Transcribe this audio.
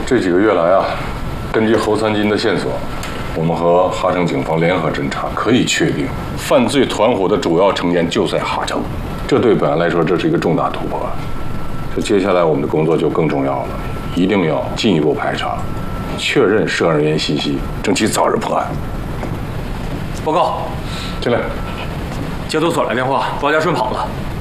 这几个月来啊，根据侯三金的线索，我们和哈城警方联合侦查，可以确定犯罪团伙的主要成员就在哈城。这对本案来说，这是一个重大突破。这接下来我们的工作就更重要了，一定要进一步排查，确认涉案人员信息，争取早日破案。 报告， 进来。 接督所来电话，包家顺跑了。